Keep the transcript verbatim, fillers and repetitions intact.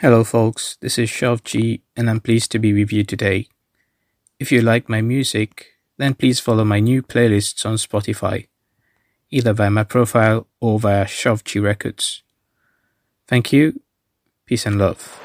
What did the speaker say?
Hello, folks. This is Shavji, and I'm pleased to be with you today. If you like my music, then please follow my new playlists on Spotify, either via my profile or via Shavji Records. Thank you. Peace and love.